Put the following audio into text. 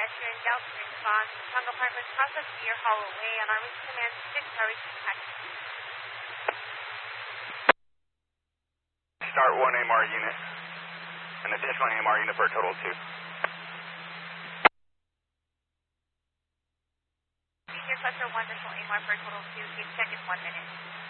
pedestrian, Delta response, Tonga Apartments, Southwest Deer Hollow Way, on our reach command 6, our reach taxi. Start 1 AMR unit, an additional AMR unit for a total of 2. Request for 1 additional AMR for a total of 2, please check in 1 minute.